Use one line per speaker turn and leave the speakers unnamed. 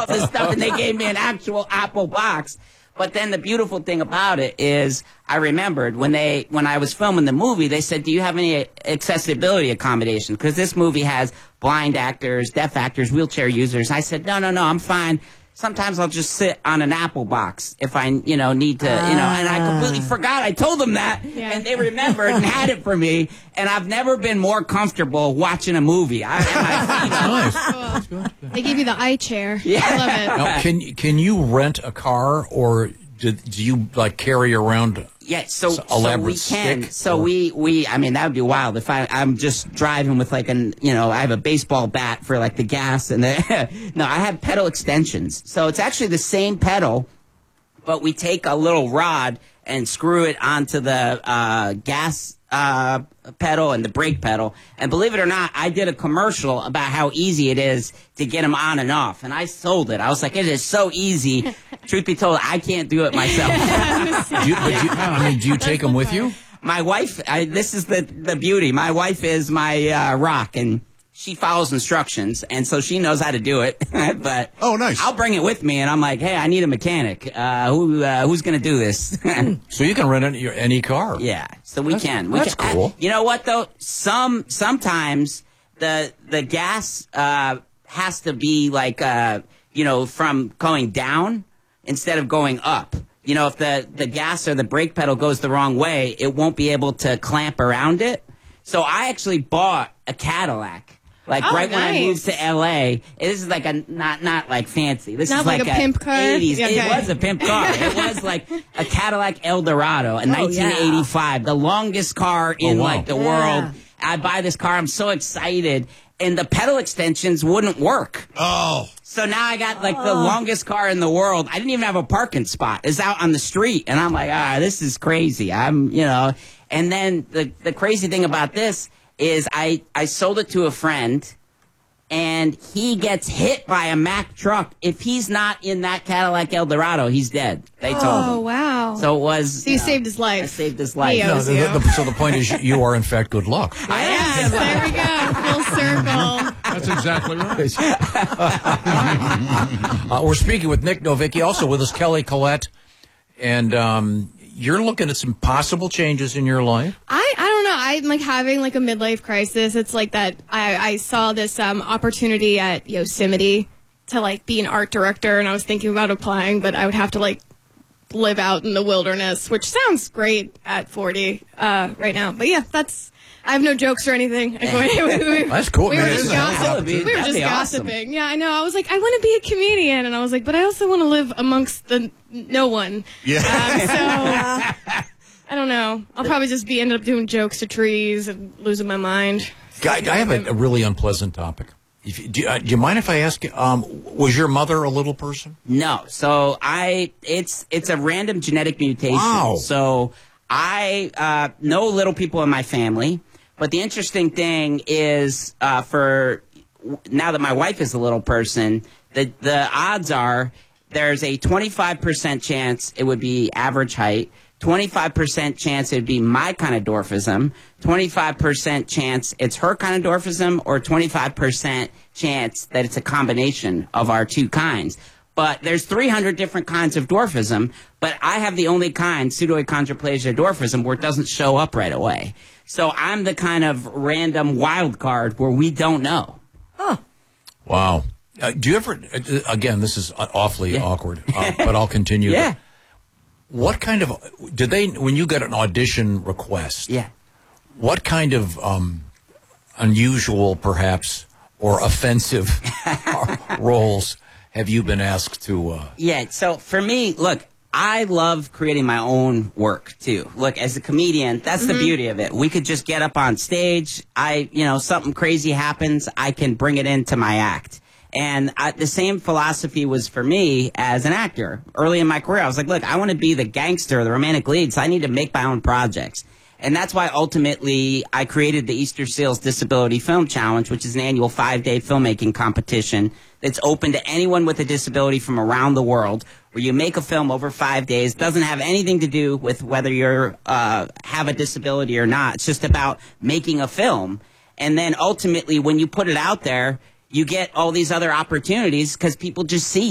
all this stuff, and they gave me an actual Apple box. But then the beautiful thing about it is I remembered when I was filming the movie, they said, do you have any accessibility accommodations? Because this movie has blind actors, deaf actors, wheelchair users. I said, no, I'm fine. Sometimes I'll just sit on an Apple box if I, need to, and I completely forgot. I told them that, and they remembered and had it for me. And I've never been more comfortable watching a movie.
Nice.
Cool. They give you the eye chair.
Yeah.
I love it.
Now, can you rent a car, or do you carry around?
Yeah, so we can.
Stick,
so we I mean, that would be wild if I'm just driving with I have a baseball bat for the gas and no, I have pedal extensions. So it's actually the same pedal, but we take a little rod and screw it onto the gas pedal and the brake pedal. And believe it or not, I did a commercial about how easy it is to get them on and off. And I sold it. I was like, it is so easy. Truth be told, I can't do it myself.
Do you take them with you?
My wife, this is the beauty. My wife is my rock, and she follows instructions, and so she knows how to do it. But
oh, nice.
I'll bring it with me, and I'm like, hey, I need a mechanic. Who's going to do this?
So you can rent any car.
Yeah, so we can.
That's cool.
You know what, though? Sometimes the gas has to be from going down instead of going up. If the gas or the brake pedal goes the wrong way, it won't be able to clamp around it. So I actually bought a Cadillac. When I moved to LA, this is not fancy. This
not
is
like a pimp car?
80s.
Okay.
It was a pimp car. It was a Cadillac Eldorado, a 1985, the longest car in the world. I buy this car. I'm so excited. And the pedal extensions wouldn't work.
Oh.
So now I got the longest car in the world. I didn't even have a parking spot. It's out on the street. And I'm like, this is crazy. And then the crazy thing about this is I sold it to a friend, and he gets hit by a Mack truck. If he's not in that Cadillac Eldorado, he's dead. They told him.
Oh, wow.
So it was...
So you saved his life.
I saved his life.
He
No,
owes you.
so the point is, you are in fact good luck.
I am.
There we go. Full circle.
That's exactly right.
We're speaking with Nick Novicki, also with us Kelly Collette, and you're looking at some possible changes in your life.
I don't know. I'm having a midlife crisis. It's that I saw this opportunity at Yosemite to be an art director, and I was thinking about applying, but I would have to live out in the wilderness, which sounds great at 40 right now. But yeah, I have no jokes or anything.
That's cool.
We were just gossiping.
Awesome.
Yeah, I know. I was like, I want to be a comedian, and I was like, but I also want to live amongst no one.
Yeah.
So I don't know. I'll probably just end up doing jokes to trees and losing my mind.
I have a really unpleasant topic. Do you mind if I ask, was your mother a little person?
No. So it's a random genetic mutation.
Wow.
So I know little people in my family. But the interesting thing is, for now that my wife is a little person, the odds are there's a 25% chance it would be average height, 25% chance it would be my kind of dwarfism, 25% chance it's her kind of dwarfism, or 25% chance that it's a combination of our two kinds. But there's 300 different kinds of dwarfism, but I have the only kind, pseudoachondroplasia dwarfism, where it doesn't show up right away. So I'm the kind of random wild card where we don't know.
Oh.
Wow. Do you ever, again, this is awfully awkward, but I'll continue.
Yeah.
What kind of, when you get an audition request, what kind of unusual, perhaps, or offensive roles have you been asked to?
Yeah, so for me, look, I love creating my own work, too. Look, as a comedian, that's the beauty of it. We could just get up on stage. Something crazy happens, I can bring it into my act. And the same philosophy was for me as an actor. Early in my career, I was like, look, I want to be the gangster, the romantic lead, so I need to make my own projects. And that's why ultimately I created the Easter Seals Disability Film Challenge, which is an annual 5-day filmmaking competition that's open to anyone with a disability from around the world, where you make a film over 5 days. Doesn't have anything to do with whether you're have a disability or not. It's just about making a film. And then ultimately, when you put it out there, you get all these other opportunities because people just see